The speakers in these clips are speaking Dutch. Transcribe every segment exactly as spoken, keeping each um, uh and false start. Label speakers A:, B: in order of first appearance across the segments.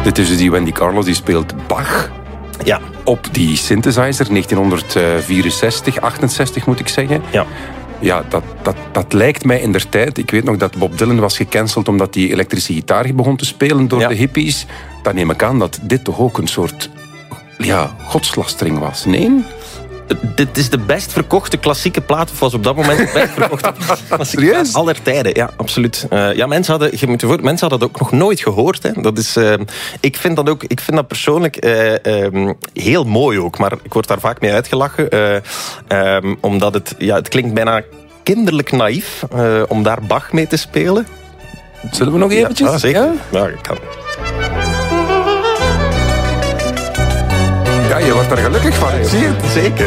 A: Dit is dus die Wendy Carlos, die speelt Bach.
B: Ja.
A: Op die synthesizer, negentien vierenzestig, achtenzestig moet ik zeggen.
B: Ja.
A: Ja, dat, dat, dat lijkt mij in der tijd. Ik weet nog dat Bob Dylan was gecanceld omdat hij elektrische gitaar begon te spelen door
B: ja.
A: de hippies. Dan neem ik aan dat dit toch ook een soort ja, godslastering was. Nee?
B: Dit is de best verkochte klassieke plaat, of was op dat moment de best verkochte klassieke plaat aller tijden. Ja, absoluut. Uh, ja, mensen hadden, je moet je voor, mensen hadden dat ook nog nooit gehoord. Hè. Dat is, uh, ik, vind dat ook, ik vind dat persoonlijk uh, um, heel mooi ook, maar ik word daar vaak mee uitgelachen. Uh, um, omdat het, ja, het klinkt bijna kinderlijk naïef uh, om daar Bach mee te spelen.
A: Zullen we nog eventjes?
B: Ja, zeker. Ja? Ja, ik kan.
A: Ja, je wordt er gelukkig van. Zie je het?
B: Zeker.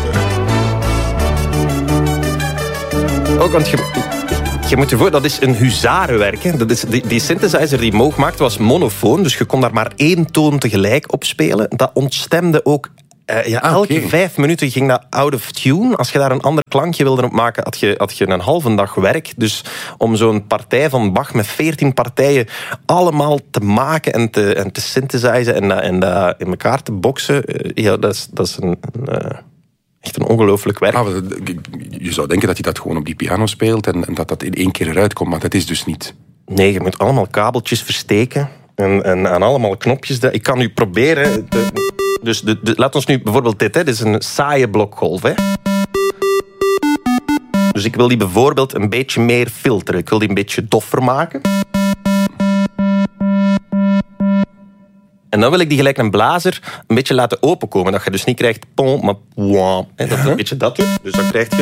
B: Ook, want je, je moet je voor, dat is een huzarenwerk. Hè. Dat is, die, die synthesizer die Moog maakte was monofoon, dus je kon daar maar één toon tegelijk op spelen. Dat ontstemde ook. Uh, ja, ah, elke okay. vijf minuten ging dat out of tune. Als je daar een ander klankje wilde op maken, had je, had je een halve dag werk. Dus om zo'n partij van Bach met veertien partijen allemaal te maken en te, en te synthesizen en, en uh, in elkaar te boksen, uh, ja, dat is, dat is een, een, uh, echt een ongelooflijk werk.
A: Ah, je zou denken dat hij dat gewoon op die piano speelt en, en dat dat in één keer eruit komt, maar dat is dus niet.
B: Nee, je moet allemaal kabeltjes versteken en, en, en allemaal knopjes. Ik kan nu proberen... Te, Dus de, de, laat ons nu bijvoorbeeld dit, hè. Dit is een saaie blokgolf. Hè. Dus ik wil die bijvoorbeeld een beetje meer filteren. Ik wil die een beetje doffer maken. En dan wil ik die gelijk een blazer een beetje laten openkomen. Dat je dus niet krijgt pom, maar wam. Dat je een beetje dat doet. Dus dan krijg je